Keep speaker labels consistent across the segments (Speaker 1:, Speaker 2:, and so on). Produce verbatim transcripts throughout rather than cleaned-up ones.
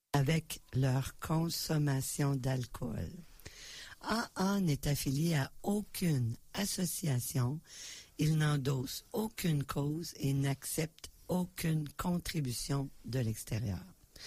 Speaker 1: avec leur consommation d'alcool. A A n'est affilié à aucune association, il n'endosse aucune cause et n'accepte aucune contribution de l'extérieur.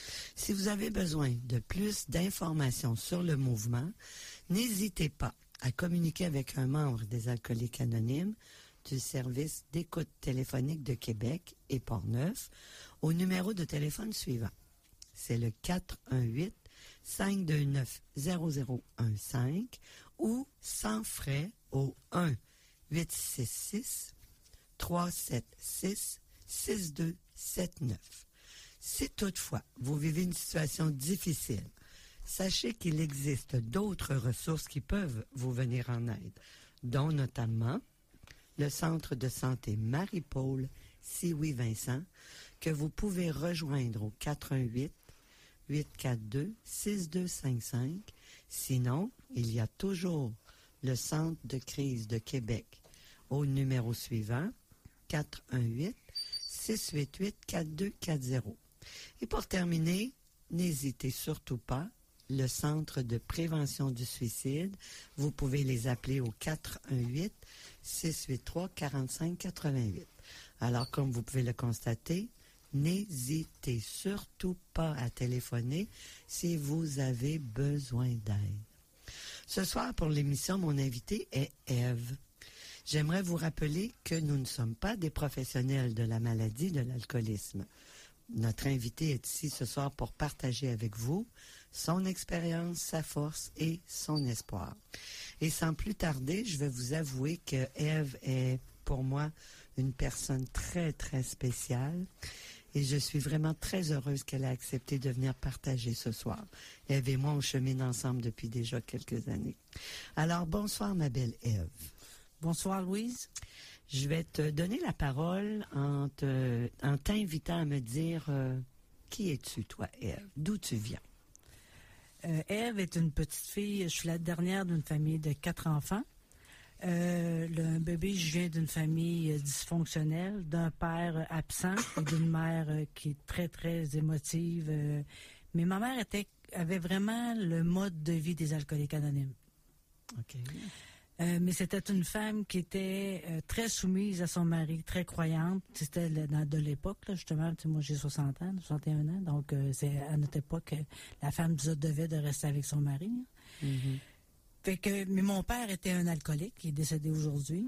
Speaker 1: Si vous avez besoin de plus d'informations sur le mouvement, n'hésitez pas à communiquer avec un membre des Alcooliques Anonymes du service d'écoute téléphonique de Québec et Portneuf au numéro de téléphone suivant. C'est le quatre un huit, cinq deux neuf, zéro zéro un cinq ou sans frais au un huit six six, trois sept six, six deux sept neuf. Si toutefois vous vivez une situation difficile, sachez qu'il existe d'autres ressources qui peuvent vous venir en aide, dont notamment le Centre de santé Marie-Paul Sioux-Vincent, que vous pouvez rejoindre au quatre un huit, huit quatre deux, six deux cinq cinq. Sinon, il y a toujours le Centre de crise de Québec au numéro suivant, quatre un huit, six huit huit, quatre deux quatre zéro. Et pour terminer, n'hésitez surtout pas, le Centre de prévention du suicide, vous pouvez les appeler au quatre un huit, six huit trois, quatre cinq quatre huit. Alors, comme vous pouvez le constater, n'hésitez surtout pas à téléphoner si vous avez besoin d'aide. Ce soir, pour l'émission, mon invité est Ève. J'aimerais vous rappeler que nous ne sommes pas des professionnels de la maladie de l'alcoolisme. Notre invité est ici ce soir pour partager avec vous son expérience, sa force et son espoir. Et sans plus tarder, je vais vous avouer que Ève est pour moi une personne très, très spéciale. Et je suis vraiment très heureuse qu'elle ait accepté de venir partager ce soir. Ève et moi, on chemine ensemble depuis déjà quelques années. Alors, bonsoir, ma belle Ève.
Speaker 2: Bonsoir, Louise.
Speaker 1: Je vais te donner la parole en, te, en t'invitant à me dire euh, qui es-tu, toi, Ève? D'où tu viens?
Speaker 2: Euh, Ève est une petite fille. Je suis la dernière d'une famille de quatre enfants. Euh, le bébé, je viens d'une famille euh, dysfonctionnelle, d'un père absent et d'une mère euh, qui est très, très émotive. Euh, mais ma mère était, avait vraiment le mode de vie des Alcooliques Anonymes.
Speaker 1: OK.
Speaker 2: Euh, mais c'était une femme qui était euh, très soumise à son mari, très croyante. C'était le, dans, de l'époque, là, justement. Moi, j'ai soixante ans, soixante et un ans. Donc, euh, c'est à notre époque, la femme devait de rester avec son mari.
Speaker 1: Mm-hmm.
Speaker 2: Fait que, mais mon père était un alcoolique, il est décédé aujourd'hui.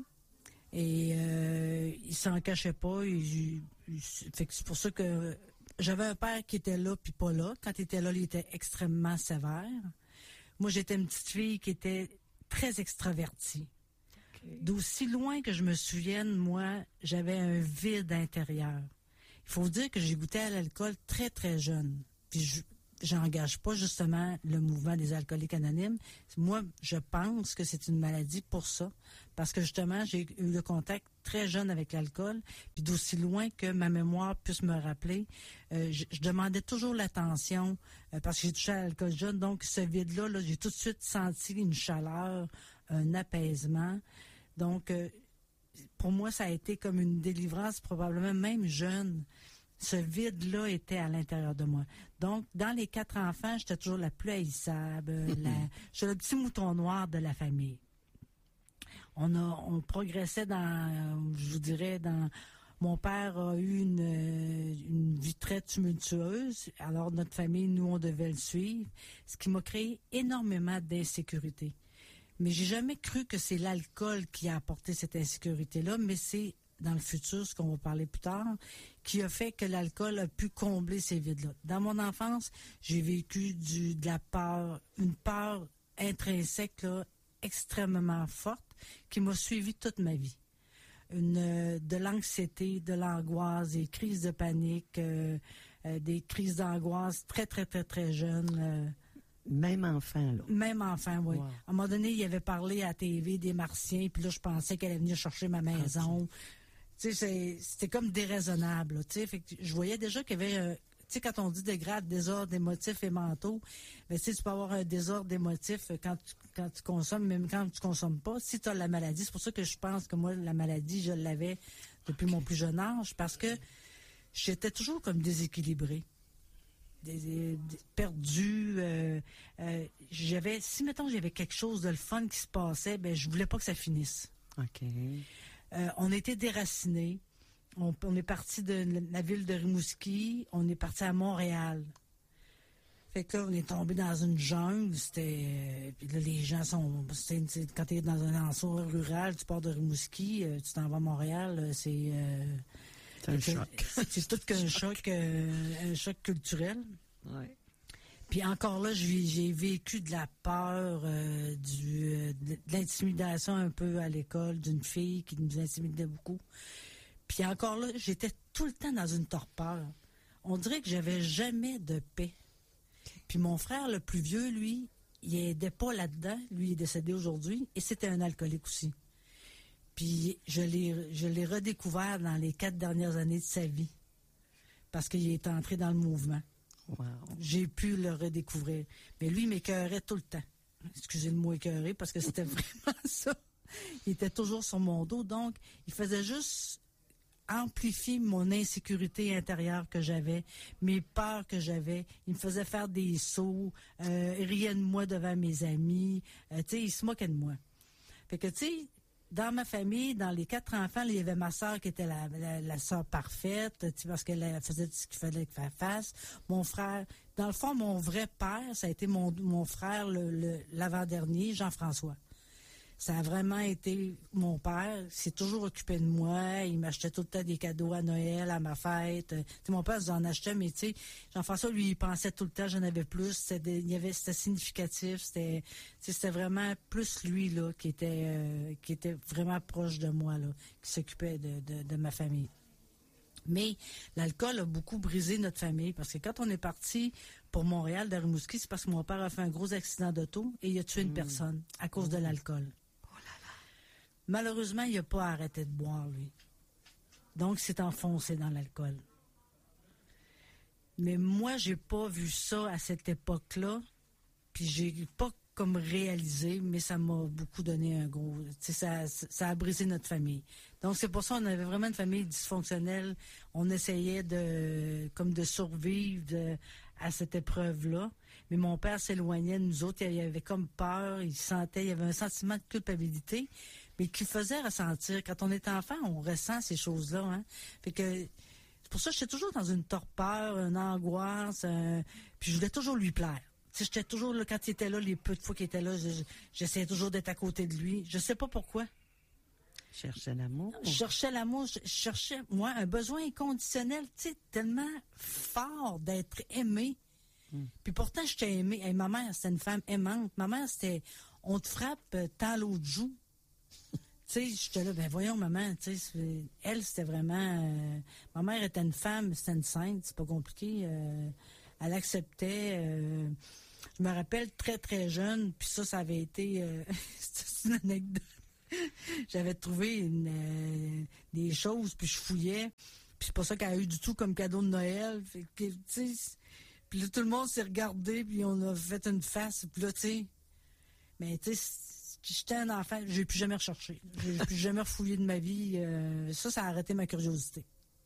Speaker 2: Et euh, il s'en cachait pas. Il, il, fait que c'est pour ça que j'avais un père qui était là puis pas là. Quand il était là, il était extrêmement sévère. Moi, j'étais une petite fille qui était très extravertie. Okay. D'aussi loin que je me souvienne, moi, j'avais un vide intérieur. Il faut vous dire que j'ai goûté à l'alcool très, très jeune. Puis je j'engage pas justement le mouvement des Alcooliques Anonymes. Moi, je pense que c'est une maladie pour ça. Parce que justement, j'ai eu le contact très jeune avec l'alcool, puis d'aussi loin que ma mémoire puisse me rappeler, euh, je, je demandais toujours l'attention, euh, parce que j'ai touché à l'alcool jeune. Donc, ce vide-là, là, j'ai tout de suite senti une chaleur, un apaisement. Donc, euh, pour moi, ça a été comme une délivrance, probablement même jeune. Ce vide-là était à l'intérieur de moi. Donc, dans les quatre enfants, j'étais toujours la plus haïssable. la, j'étais le petit mouton noir de la famille. On a, on progressait dans, je vous dirais, dans... Mon père a eu une, une vie très tumultueuse. Alors, notre famille, nous, on devait le suivre. Ce qui m'a créé énormément d'insécurité. Mais j'ai jamais cru que c'est l'alcool qui a apporté cette insécurité-là, mais c'est dans le futur, ce qu'on va parler plus tard, qui a fait que l'alcool a pu combler ces vides-là. Dans mon enfance, j'ai vécu du, de la peur, une peur intrinsèque, là, extrêmement forte, qui m'a suivi toute ma vie. Une, de l'anxiété, de l'angoisse, des crises de panique, euh, euh, des crises d'angoisse très, très, très, très jeunes. Euh,
Speaker 1: Même enfant, là.
Speaker 2: Même enfant, oui.
Speaker 1: Wow.
Speaker 2: À un moment donné, il avait parlé à la T V des Martiens, puis là, je pensais qu'elle allait venir chercher ma maison. Okay. Tu sais, c'était comme déraisonnable, tu sais. Fait que je voyais déjà qu'il y avait, euh, tu sais, quand on dit des grades, désordre émotif et mentaux, ben, tu sais, tu peux avoir un désordre émotif quand tu, quand tu consommes, même quand tu consommes pas. Si tu as la maladie, c'est pour ça que je pense que moi, la maladie, je l'avais depuis okay. mon plus jeune âge, parce que j'étais toujours comme déséquilibrée. des, des, des perdus. Euh, euh, j'avais, si mettons j'avais quelque chose de le fun qui se passait, ben je voulais pas que ça finisse.
Speaker 1: OK.
Speaker 2: Euh, on était déracinés. On, on est parti de la ville de Rimouski, on est parti à Montréal. Fait que là, on est tombé dans une jungle. C'était. Puis là, les gens sont. C'était, quand tu es dans un ensemble rural, tu pars de Rimouski, euh, tu t'en vas à Montréal, c'est. Euh,
Speaker 1: c'est un choc.
Speaker 2: C'est, c'est tout qu'un choc, euh, un choc culturel.
Speaker 1: Oui.
Speaker 2: Puis encore là, j'ai, j'ai vécu de la peur, euh, du, euh, de l'intimidation un peu à l'école d'une fille qui nous intimidait beaucoup. Puis encore là, j'étais tout le temps dans une torpeur. On dirait que j'avais jamais de paix. Puis mon frère le plus vieux, lui, il aidait pas là-dedans. Lui, il est décédé aujourd'hui et c'était un alcoolique aussi. Puis je l'ai, je l'ai redécouvert dans les quatre dernières années de sa vie parce qu'il est entré dans le mouvement.
Speaker 1: Wow.
Speaker 2: J'ai pu le redécouvrir. Mais lui, il m'écœurait tout le temps. Excusez le mot écœuré parce que c'était vraiment ça. Il était toujours sur mon dos. Donc, il faisait juste amplifier mon insécurité intérieure que j'avais, mes peurs que j'avais. Il me faisait faire des sauts, euh, il riait de moi devant mes amis. Euh, tu sais, il se moquait de moi. Fait que, tu sais, dans ma famille, dans les quatre enfants, là, il y avait ma sœur qui était la, la, la sœur parfaite, parce qu'elle faisait ce qu'il fallait qu'elle fasse. Mon frère, dans le fond, mon vrai père, ça a été mon, mon frère, le, le, l'avant-dernier, Jean-François. Ça a vraiment été mon père. Il s'est toujours occupé de moi. Il m'achetait tout le temps des cadeaux à Noël, à ma fête. Euh, mon père en achetait, mais tu sais, Jean-François, lui, il pensait tout le temps, j'en avais plus. C'était, des, il y avait, c'était significatif. C'était, c'était vraiment plus lui là qui était, euh, qui était vraiment proche de moi, là, qui s'occupait de, de, de ma famille. Mais l'alcool a beaucoup brisé notre famille parce que quand on est parti pour Montréal, de Rimouski, c'est parce que mon père a fait un gros accident d'auto et il a tué une mmh. personne à cause mmh. de l'alcool. Malheureusement, il n'a pas arrêté de boire, lui. Donc, il s'est enfoncé dans l'alcool. Mais moi, j'ai pas vu ça à cette époque-là. Puis, j'ai pas comme réalisé, mais ça m'a beaucoup donné un gros... Tu sais, ça, ça a brisé notre famille. Donc, c'est pour ça qu'on avait vraiment une famille dysfonctionnelle. On essayait de comme de survivre de, à cette épreuve-là. Mais mon père s'éloignait de nous autres. Il avait comme peur. Il sentait... Il y avait un sentiment de culpabilité, mais qui faisait ressentir. Quand on est enfant, on ressent ces choses-là. Hein? Fait que c'est pour ça que j'étais toujours dans une torpeur, une angoisse. Un... Puis je voulais toujours lui plaire. T'sais, j'étais toujours là, quand il était là, les peu de fois qu'il était là, je, j'essayais toujours d'être à côté de lui. Je sais pas pourquoi.
Speaker 1: Je cherchais l'amour.
Speaker 2: Je cherchais l'amour. Je cherchais, moi, un besoin inconditionnel, tu sais, tellement fort d'être aimé. Mm. Puis pourtant, j'étais aimée. Hey, ma mère, c'était une femme aimante. Ma mère, c'était, on te frappe tant l'autre joue. Tu sais, j'étais là, ben voyons, maman, tu sais, elle, c'était vraiment... Euh, ma mère était une femme, c'était une sainte, c'est pas compliqué. Euh, elle acceptait... Euh, je me rappelle très, très jeune, puis ça, ça avait été... Euh, c'est une anecdote. J'avais trouvé une, euh, des choses, puis je fouillais, puis c'est pas ça qu'elle a eu du tout comme cadeau de Noël. Fait que, tu sais... Puis là, tout le monde s'est regardé, puis on a fait une face, puis là, tu sais... Mais, tu sais... J'étais un enfant, j'ai plus jamais recherché. J'ai plus jamais refouillé de ma vie. Euh, ça, ça a arrêté ma curiosité.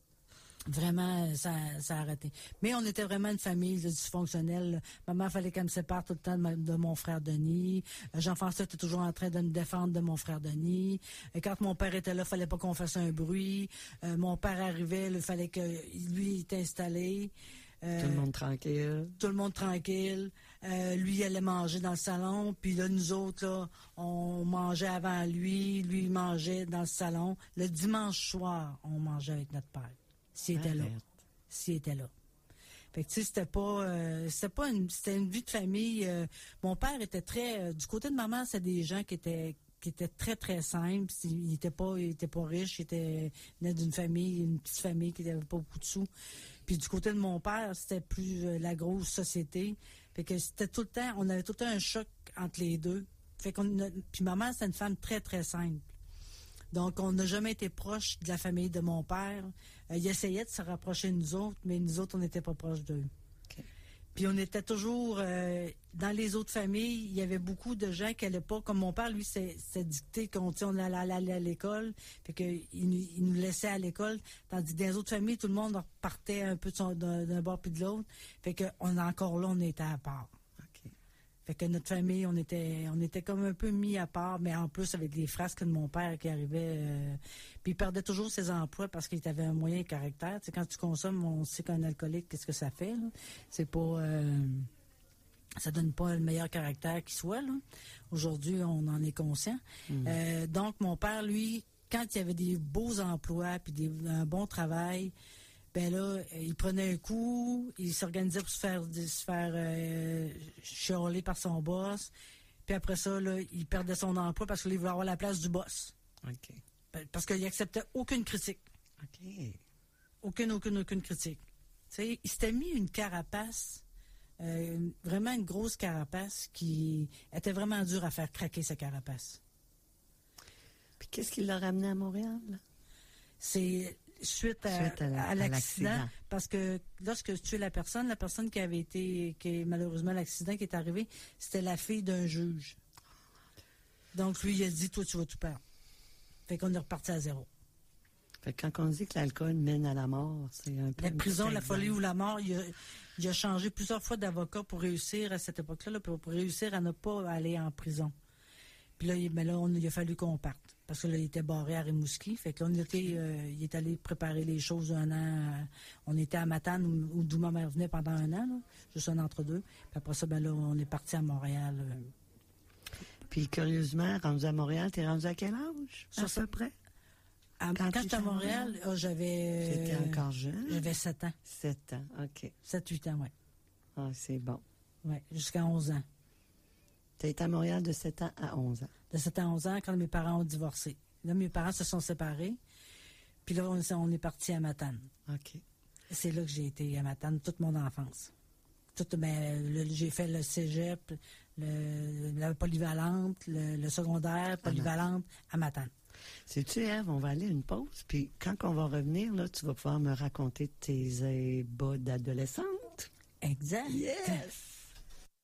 Speaker 2: Vraiment, ça, ça a arrêté. Mais on était vraiment une famille là, dysfonctionnelle. Maman, fallait qu'elle me sépare tout le temps de, ma, de mon frère Denis. Jean-François était toujours en train de me défendre de mon frère Denis. Et quand mon père était là, fallait pas qu'on fasse un bruit. Euh, mon père arrivait, il fallait que lui il était installé. Euh,
Speaker 1: tout le monde tranquille.
Speaker 2: Tout le monde tranquille. Euh, lui, il allait manger dans le salon. Puis là, nous autres, là, on mangeait avant lui. Lui, il mangeait dans le salon. Le dimanche soir, on mangeait avec notre père. S'il était là. S'il était là. Fait que, tu sais, c'était pas... Euh, c'était pas une... C'était une vie de famille. Euh, mon père était très... Euh, du côté de maman, c'était des gens qui étaient... qui était très, très simple. Il n'était pas, il était pas riche. Il était né d'une famille, une petite famille qui n'avait pas beaucoup de sous. Puis du côté de mon père, c'était plus euh, la grosse société. Fait que c'était tout le temps, on avait tout le temps un choc entre les deux. Fait qu'on a, puis maman, c'était une femme très, très simple. Donc, on n'a jamais été proche de la famille de mon père. Euh, il essayait de se rapprocher de nous autres, mais nous autres, on n'était pas proches d'eux. Okay. Puis on était toujours... Euh, dans les autres familles, il y avait beaucoup de gens qui n'allaient pas... Comme mon père, lui, c'est dicté qu'on on allait aller à l'école. Fait qu'il il nous laissait à l'école. Tandis que dans les autres familles, tout le monde repartait un peu d'un bord puis de l'autre. Fait qu'on encore là, on était à part.
Speaker 1: OK.
Speaker 2: Fait que notre famille, on était on était comme un peu mis à part, mais en plus avec les frasques de mon père qui arrivaient... Euh, puis il perdait toujours ses emplois parce qu'il avait un moyen caractère. Tu sais, quand tu consommes, on sait qu'un alcoolique, qu'est-ce que ça fait, là? C'est pas... Euh, ça donne pas le meilleur caractère qui soit, là. Aujourd'hui, on en est conscient. Mmh. Euh, donc, mon père, lui, quand il y avait des beaux emplois puis des, un bon travail, ben là, il prenait un coup, il s'organisait pour se faire, se faire euh, chialer par son boss. Puis après ça, là, il perdait son emploi parce qu'il voulait avoir la place du boss.
Speaker 1: OK.
Speaker 2: Parce qu'il n'acceptait aucune critique.
Speaker 1: OK.
Speaker 2: Aucune, aucune, aucune critique. Tu sais, il s'était mis une carapace... Euh, vraiment une grosse carapace qui était vraiment dure à faire craquer sa carapace.
Speaker 1: Puis qu'est-ce qui l'a ramené à Montréal?
Speaker 2: C'est suite à, suite à, à l'accident, parce que lorsque tu tues la personne, la personne qui avait été, qui malheureusement l'accident qui est arrivé, c'était la fille d'un juge. Donc lui, il a dit, toi, tu vas tout perdre. Fait qu'on est reparti à zéro.
Speaker 1: Fait que quand on dit que l'alcool mène à la mort, c'est un peu...
Speaker 2: La prison, la folie ou la mort, il a, il a changé plusieurs fois d'avocat pour réussir à cette époque-là, là, pour, pour réussir à ne pas aller en prison. Puis là, il, mais là on, il a fallu qu'on parte. Parce que là, il était barré à Rimouski. Fait que là, on était, euh, il est allé préparer les choses un an. Euh, on était à Matane, où, d'où ma mère venait pendant un an, là, juste un entre-deux. Puis après ça, ben là, on est parti à Montréal. Euh.
Speaker 1: Puis curieusement, rendu à Montréal, t'es rendu à quel âge? À peu près?
Speaker 2: À, quand quand j'étais à Montréal, oh, j'avais...
Speaker 1: J'étais euh, encore jeune?
Speaker 2: J'avais sept ans.
Speaker 1: sept ans, OK.
Speaker 2: sept huit ans, oui.
Speaker 1: Ah, c'est bon.
Speaker 2: Oui, jusqu'à onze ans.
Speaker 1: Tu as été à Montréal de sept ans à onze ans?
Speaker 2: De sept ans à onze ans, quand mes parents ont divorcé. Là, mes parents se sont séparés. Puis là, on, on est parti à Matane.
Speaker 1: OK.
Speaker 2: C'est là que j'ai été à Matane toute mon enfance. Toute, ben, j'ai fait le cégep, le, la polyvalente, le, le secondaire, polyvalente, à Matane.
Speaker 1: Sais-tu, Ève, on va aller à une pause, puis quand on va revenir, là, tu vas pouvoir me raconter tes ébats d'adolescente.
Speaker 2: Exact.
Speaker 1: Yes!